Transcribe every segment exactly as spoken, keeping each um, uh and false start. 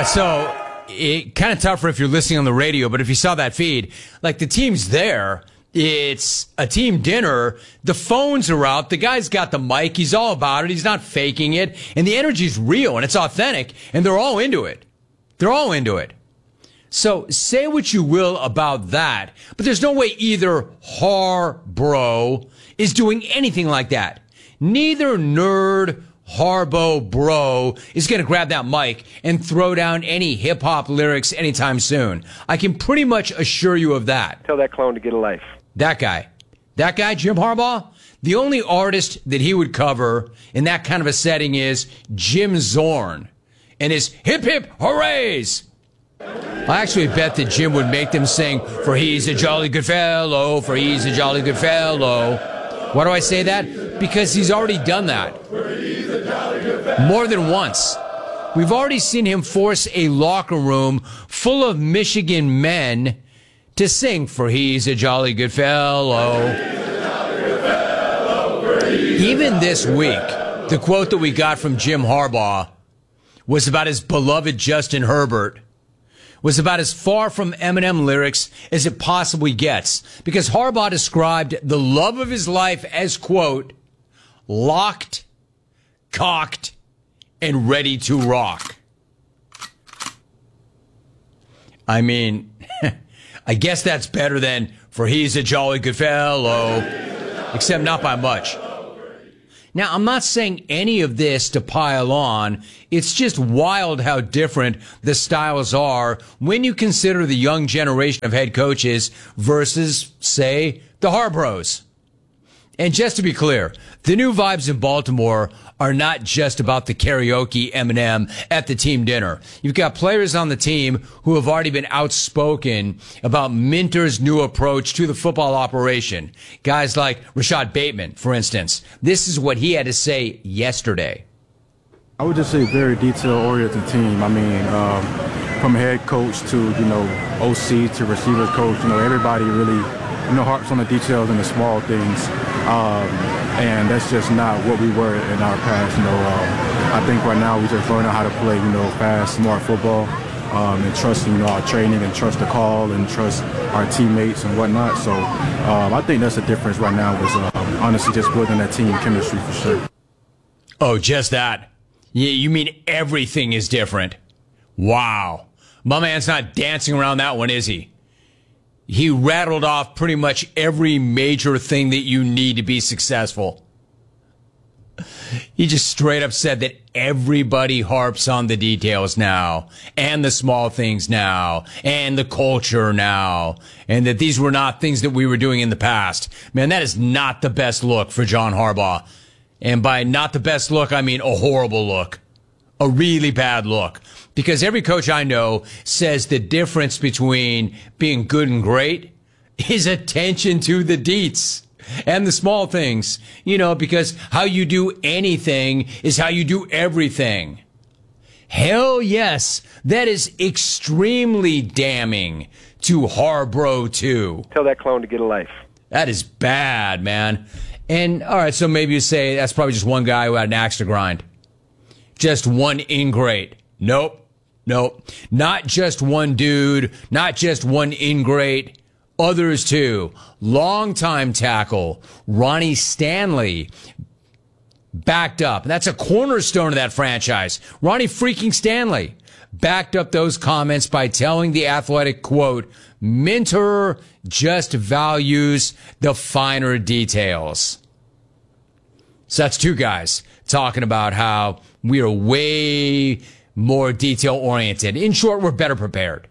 right, so it kind of tougher if you're listening on the radio, but if you saw that feed, like the team's there. It's a team dinner. The phones are out. The guy's got the mic. He's all about it. He's not faking it. And the energy's real and it's authentic. And they're all into it. They're all into it. So say what you will about that. But there's no way either Harbro is doing anything like that. Neither nerd Harbo bro is going to grab that mic and throw down any hip-hop lyrics anytime soon. I can pretty much assure you of that. Tell that clone to get a life. That guy. That guy, Jim Harbaugh, the only artist that he would cover in that kind of a setting is Jim Zorn and his hip-hip hoorays. I actually bet that Jim would make them sing, for he's a jolly good fellow, for he's a jolly good fellow. Why do I say that? Because he's already done that. More than once. We've already seen him force a locker room full of Michigan men to sing, for he's a jolly good fellow. Even this week, the quote that we got from Jim Harbaugh was about his beloved Justin Herbert, was about as far from Eminem lyrics as it possibly gets, because Harbaugh described the love of his life as, quote, locked, cocked, and ready to rock. I mean, I guess that's better than, for he's a jolly good fellow, except not by much. Now, I'm not saying any of this to pile on. It's just wild how different the styles are when you consider the young generation of head coaches versus, say, the Harbros. And just to be clear, the new vibes in Baltimore are not just about the karaoke Eminem at the team dinner. You've got players on the team who have already been outspoken about Minter's new approach to the football operation. Guys like Rashad Bateman, for instance. This is what he had to say yesterday. I would just say very detail-oriented team. I mean, um, from head coach to, you know, O C to receiver coach, you know, everybody really, you know, harps on the details and the small things. Um, and that's just not what we were in our past. You know, um, I think right now we just learning how to play, you know, fast, smart football, um, and trust, you know, our training and trust the call and trust our teammates and whatnot. So um, I think that's the difference right now is uh, honestly just building that team chemistry for sure. Oh, just that. Yeah, you mean everything is different? Wow. My man's not dancing around that one, is he? He rattled off pretty much every major thing that you need to be successful. He just straight up said that everybody harps on the details now, and the small things now, and the culture now, and that these were not things that we were doing in the past. Man, that is not the best look for John Harbaugh. And by not the best look, I mean a horrible look. A really bad look. Because every coach I know says the difference between being good and great is attention to the deets and the small things. You know, because how you do anything is how you do everything. Hell yes, that is extremely damning to Harbro too. Tell that clone to get a life. That is bad, man. And, all right, so maybe you say that's probably just one guy who had an axe to grind. Just one ingrate. Nope. Nope. Not just one dude. Not just one ingrate. Others, too. Longtime tackle, Ronnie Stanley, backed up. And that's a cornerstone of that franchise. Ronnie freaking Stanley backed up those comments by telling The Athletic, quote, Minter just values the finer details. So that's two guys talking about how we are way more detail-oriented. In short, we're better prepared.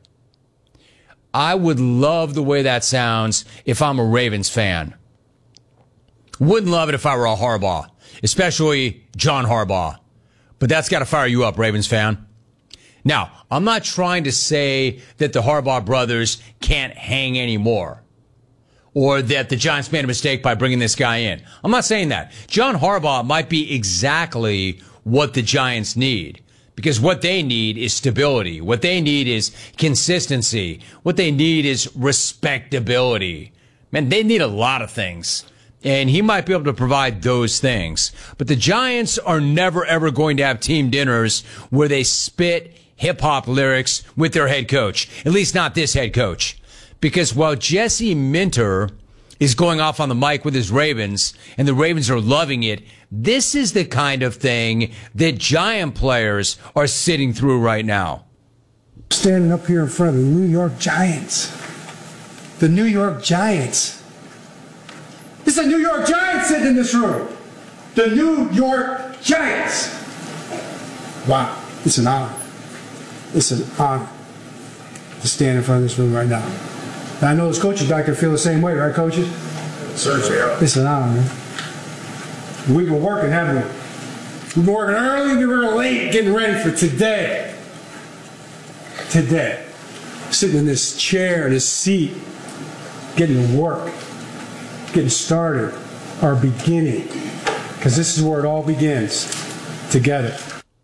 I would love the way that sounds if I'm a Ravens fan. Wouldn't love it if I were a Harbaugh, especially John Harbaugh. But that's got to fire you up, Ravens fan. Now, I'm not trying to say that the Harbaugh brothers can't hang anymore, or that the Giants made a mistake by bringing this guy in. I'm not saying that. John Harbaugh might be exactly what the Giants need, because what they need is stability. What they need is consistency. What they need is respectability. Man, they need a lot of things, and he might be able to provide those things. But the Giants are never, ever going to have team dinners where they spit hip-hop lyrics with their head coach. At least not this head coach. Because while Jesse Minter is going off on the mic with his Ravens, and the Ravens are loving it, this is the kind of thing that Giant players are sitting through right now. Standing up here in front of the New York Giants. The New York Giants. It's the New York Giants sitting in this room. The New York Giants. Wow, it's an honor. It's an honor to stand in front of this room right now. And I know as coaches back there feel the same way, right, coaches? Sir, it's an honor, man. We've been working, haven't we? We've been working early, we were late, getting ready for today. Today. Sitting in this chair, this seat, getting to work, getting started, our beginning. Because this is where it all begins, together.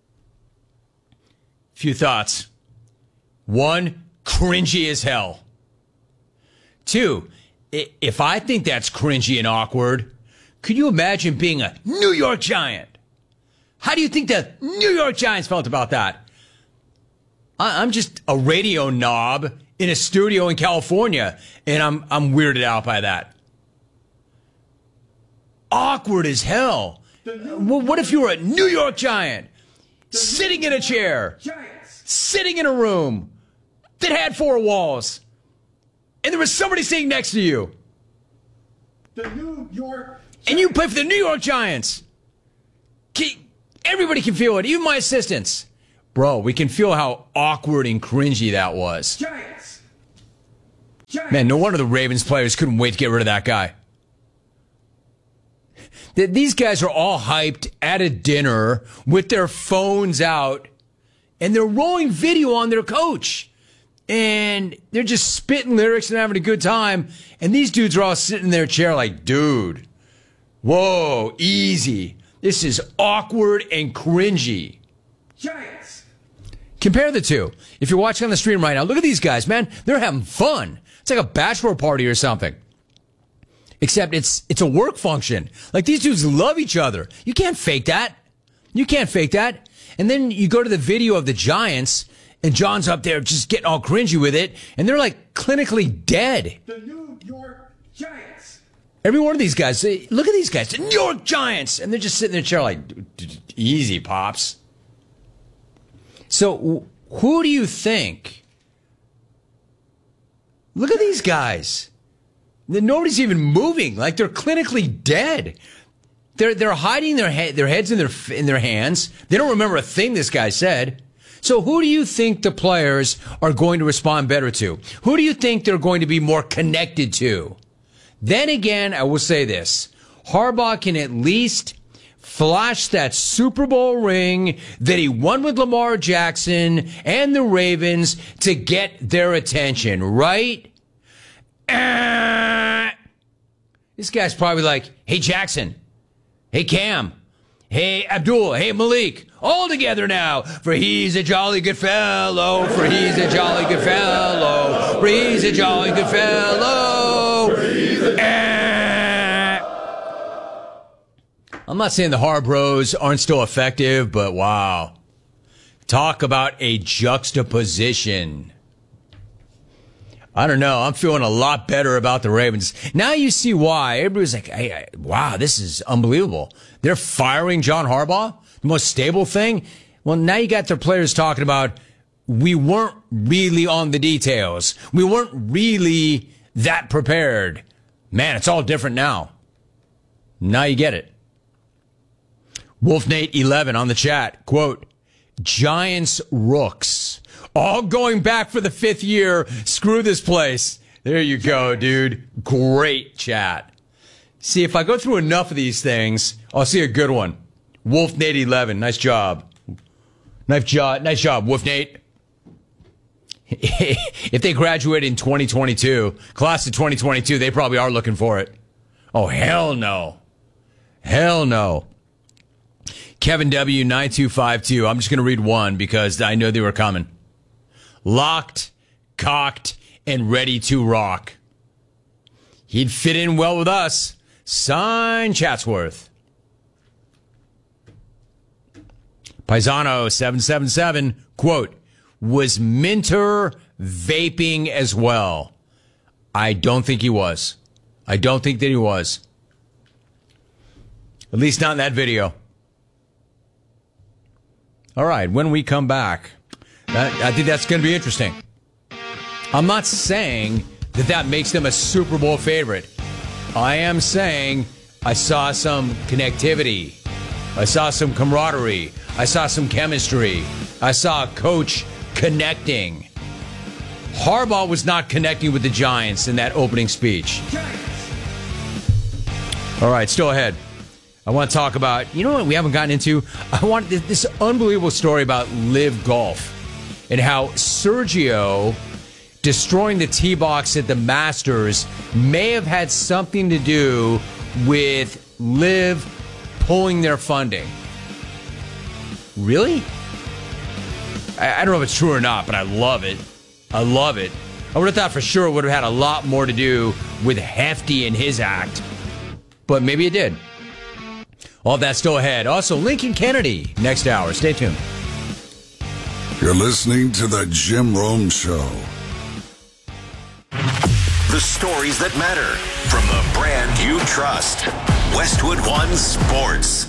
Few thoughts. One, cringy as hell. Two, if I think that's cringy and awkward, could you imagine being a New York Giant? How do you think the New York Giants felt about that? I'm just a radio knob in a studio in California, and I'm I'm weirded out by that. Awkward as hell. Well, what if you were a New York Giant, sitting in a chair, sitting in a room that had four walls, and there was somebody sitting next to you? The New York And you play for the New York Giants. Everybody can feel it, even my assistants. Bro, we can feel how awkward and cringy that was. Giants. Giants. Man, no wonder the Ravens players couldn't wait to get rid of that guy. These guys are all hyped at a dinner with their phones out, and they're rolling video on their coach. And they're just spitting lyrics and having a good time. And these dudes are all sitting in their chair like, dude, whoa, easy. This is awkward and cringy. Giants. Compare the two. If you're watching on the stream right now, look at these guys, man. They're having fun. It's like a bachelor party or something. Except it's it's a work function. Like, these dudes love each other. You can't fake that. You can't fake that. And then you go to the video of the Giants, and John's up there just getting all cringy with it, and they're like clinically dead. The New York Giants. Every one of these guys, look at these guys, the New York Giants, and they're just sitting in their chair like, easy, Pops. So who do you think? Look at these guys. Nobody's even moving. Like, they're clinically dead. They're they're hiding their head, their heads in their in their hands. They don't remember a thing this guy said. So who do you think the players are going to respond better to? Who do you think they're going to be more connected to? Then again, I will say this: Harbaugh can at least flash that Super Bowl ring that he won with Lamar Jackson and the Ravens to get their attention, right? Uh, this guy's probably like, hey, Jackson. Hey, Cam. Hey, Abdul. Hey, Malik. All together now. For he's a jolly good fellow. For he's a jolly good fellow. For he's a jolly good fellow. Uh, I'm not saying the Harbros aren't still effective, but wow. Talk about a juxtaposition. I don't know. I'm feeling a lot better about the Ravens. Now you see why. Everybody's like, hey, hey, wow, this is unbelievable. They're firing John Harbaugh, the most stable thing. Well, now you got their players talking about, we weren't really on the details. We weren't really that prepared. Man, it's all different now. Now you get it. Wolf Nate eleven on the chat, quote, Giants rooks. All going back for the fifth year. Screw this place. There you go, dude. Great chat. See, if I go through enough of these things, I'll see a good one. Wolf Nate eleven. Nice job. Nice job. Nice job, Wolf Nate. If they graduate in twenty twenty-two, class of twenty twenty-two, they probably are looking for it. Oh, hell no. Hell no. Kevin W. nine two five two. I'm just going to read one because I know they were coming. Locked, cocked, and ready to rock. He'd fit in well with us. Sign Chatsworth. Paisano seven seven seven, quote, was Minter vaping as well? I don't think he was. I don't think that he was. At least not in that video. All right, when we come back, that, I think that's going to be interesting. I'm not saying that that makes them a Super Bowl favorite. I am saying I saw some connectivity. I saw some camaraderie. I saw some chemistry. I saw a coach connecting. Harbaugh was not connecting with the Giants in that opening speech. All right, still ahead. I want to talk about, you know what we haven't gotten into? I want this, this unbelievable story about Live Golf and how Sergio destroying the tee box at the Masters may have had something to do with Live pulling their funding. Really? I, I don't know if it's true or not, but I love it. I love it. I would have thought for sure it would have had a lot more to do with Hefty and his act, but maybe it did. All that still ahead. Also, Lincoln Kennedy next hour. Stay tuned. You're listening to The Jim Rome Show. The stories that matter from the brand you trust. Westwood One Sports.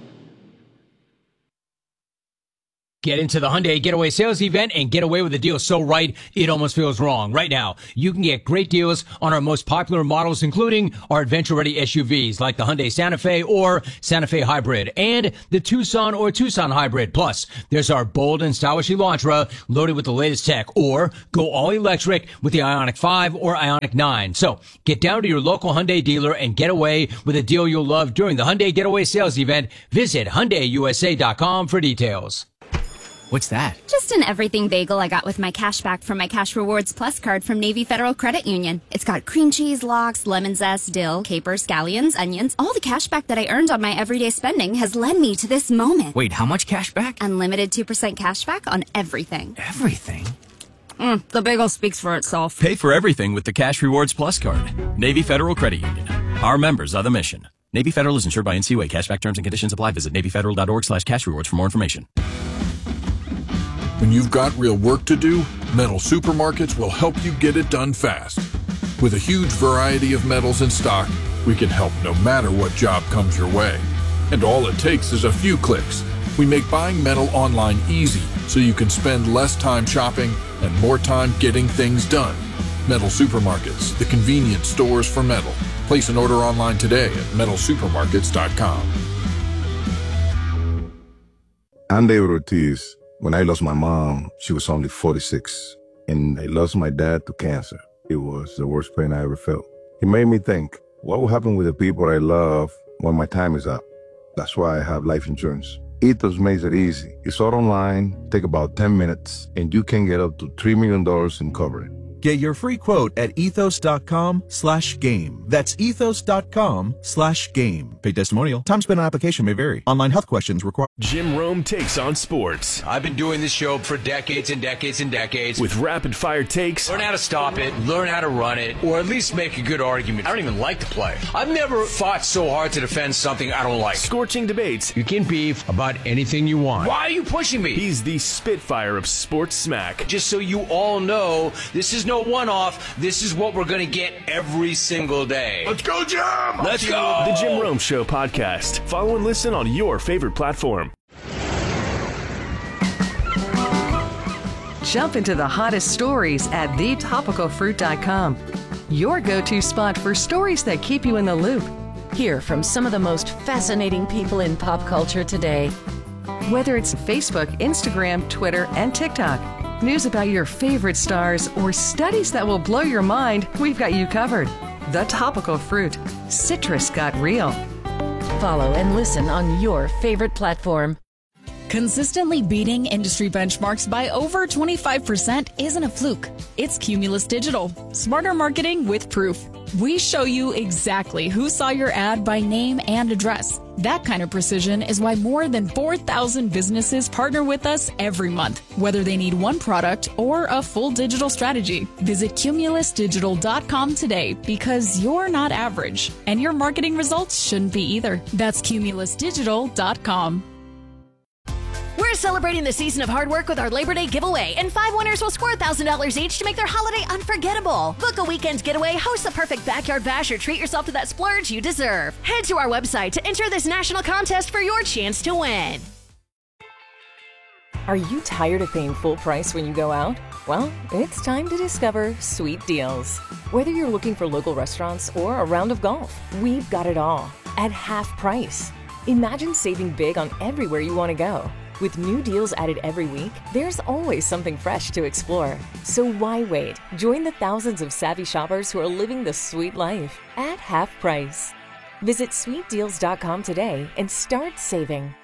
Get into the Hyundai Getaway Sales Event and get away with a deal so right, it almost feels wrong. Right now, you can get great deals on our most popular models, including our adventure-ready S U Vs like the Hyundai Santa Fe or Santa Fe Hybrid and the Tucson or Tucson Hybrid. Plus, there's our bold and stylish Elantra loaded with the latest tech, or go all-electric with the Ioniq five or Ioniq nine. So, get down to your local Hyundai dealer and get away with a deal you'll love during the Hyundai Getaway Sales Event. Visit Hyundai U S A dot com for details. What's that? Just an everything bagel I got with my cash back from my Cash Rewards Plus card from Navy Federal Credit Union. It's got cream cheese, lox, lemon zest, dill, capers, scallions, onions. All the cash back that I earned on my everyday spending has led me to this moment. Wait, how much cash back? Unlimited two percent cash back on everything. Everything? Mm, the bagel speaks for itself. Pay for everything with the Cash Rewards Plus card. Navy Federal Credit Union. Our members are the mission. Navy Federal is insured by N C U A. Cashback terms and conditions apply. Visit Navy Federal dot org slash cash rewards for more information. When you've got real work to do, Metal Supermarkets will help you get it done fast. With a huge variety of metals in stock, we can help no matter what job comes your way. And all it takes is a few clicks. We make buying metal online easy so you can spend less time shopping and more time getting things done. Metal Supermarkets, the convenient stores for metal. Place an order online today at metal supermarkets dot com. I'm David Ortiz. When I lost my mom, she was only forty-six, and I lost my dad to cancer. It was the worst pain I ever felt. It made me think, what will happen with the people I love when my time is up? That's why I have life insurance. Ethos makes it easy. It's all online, take about ten minutes, and you can get up to three million dollars in coverage. Get your free quote at ethos.com slash game. That's ethos.com slash game. Paid testimonial. Time spent on application may vary. Online health questions require. Jim Rome takes on sports. I've been doing this show for decades and decades and decades. With rapid fire takes. Learn how to stop it, learn how to run it, or at least make a good argument. I don't even like to play. I've never fought so hard to defend something I don't like. Scorching debates. You can beef about anything you want. Why are you pushing me? He's the Spitfire of sports smack. Just so you all know, this is no one-off. This is what we're going to get every single day. Let's go, Jim! Let's go! The Jim Rome Show podcast. Follow and listen on your favorite platform. Jump into the hottest stories at the topical fruit dot com. Your go-to spot for stories that keep you in the loop. Hear from some of the most fascinating people in pop culture today. Whether it's Facebook, Instagram, Twitter, and TikTok, news about your favorite stars, or studies that will blow your mind, we've got you covered. The Topical Fruit. Citrus got real. Follow and listen on your favorite platform. Consistently beating industry benchmarks by over twenty-five percent isn't a fluke. It's Cumulus Digital. Smarter marketing with proof. We show you exactly who saw your ad by name and address. That kind of precision is why more than four thousand businesses partner with us every month, whether they need one product or a full digital strategy. Visit cumulus digital dot com today, because you're not average, and your marketing results shouldn't be either. That's cumulus digital dot com. We're We're celebrating the season of hard work with our Labor Day giveaway, and five winners will score one thousand dollars each to make their holiday unforgettable. Book a weekend getaway, host the perfect backyard bash, or treat yourself to that splurge you deserve. Head to our website to enter this national contest for your chance to win. Are you tired of paying full price when you go out? Well, it's time to discover Sweet Deals. Whether you're looking for local restaurants or a round of golf, we've got it all at half price. Imagine saving big on everywhere you want to go. With new deals added every week, there's always something fresh to explore. So why wait? Join the thousands of savvy shoppers who are living the sweet life at half price. Visit sweet deals dot com today and start saving.